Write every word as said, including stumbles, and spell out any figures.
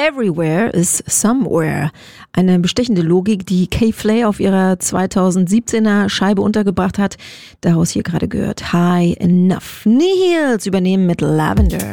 Everywhere is Somewhere. Eine bestechende Logik, die K-Flay auf ihrer zweitausendsiebzehner Scheibe untergebracht hat. Daraus hier gerade gehört High Enough. Nihils übernehmen mit Lavender.